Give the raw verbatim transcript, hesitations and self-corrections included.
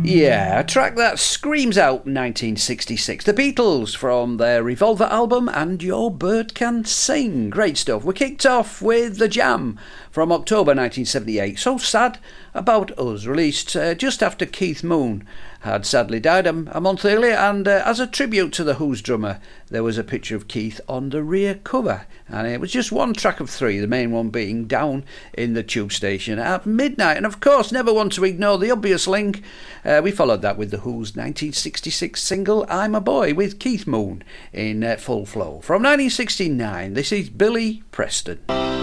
Yeah, a track that screams out nineteen sixty-six. The Beatles from their Revolver album And Your Bird Can Sing. Great stuff. We kicked off with The Jam from October nineteen seventy-eight. So Sad About Us, released uh, just after Keith Moon had sadly died a, a month earlier, and uh, as a tribute to the Who's drummer, there was a picture of Keith on the rear cover, and it was just one track of three, the main one being Down in the Tube Station at midnight. And of course, never want to ignore the obvious link. Uh, we followed that with the Who's nineteen sixty-six single I'm a Boy with Keith Moon in uh, full flow. From nineteen sixty-nine, this is Billy Preston.